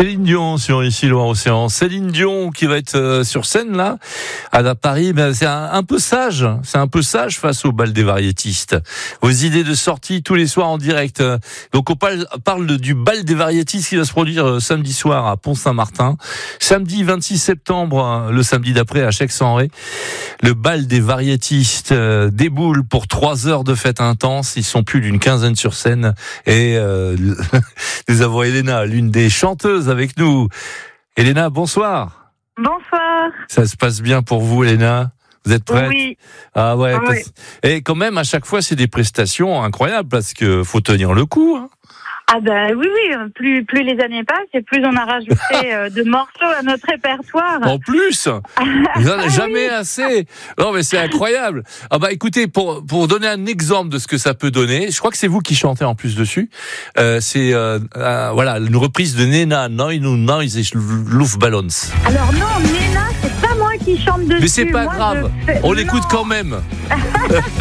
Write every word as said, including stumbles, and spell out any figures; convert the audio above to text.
Céline Dion sur ici Loire-Océan. Céline Dion qui va être euh, sur scène là à Paris. Ben, c'est un, un peu sage, c'est un peu sage face au bal des variétistes. Vos idées de sortie tous les soirs en direct. Donc on parle, parle du bal des variétistes qui va se produire euh, samedi soir à Pont-Saint-Martin. Samedi vingt-six septembre, hein, le samedi d'après à Checq-en-Ré. Le bal des variétistes euh, déboule pour trois heures de fête intense. Ils sont plus d'une quinzaine sur scène et euh, nous avons Elena, l'une des chanteuses avec nous. Elena, bonsoir. Bonsoir. Ça se passe bien pour vous, Elena? Vous êtes prête? Oui. Ah ouais. Oui. Et quand même, à chaque fois, c'est des prestations incroyables parce que faut tenir le coup. Hein. Ah ben oui, oui. Plus, plus les années passent et plus on a rajouté euh, de morceaux à notre répertoire. En plus, vous n'en avez jamais assez. Non, mais c'est incroyable. Ah bah écoutez, pour pour donner un exemple de ce que ça peut donner, je crois que c'est vous qui chantez en plus dessus. Euh, c'est euh, euh, voilà une reprise de Nena, Neun und neunzig Luftballons. Alors non, Nena, c'est pas moi qui chante dessus. Mais c'est pas moi, grave. je fais... On non. l'écoute quand même.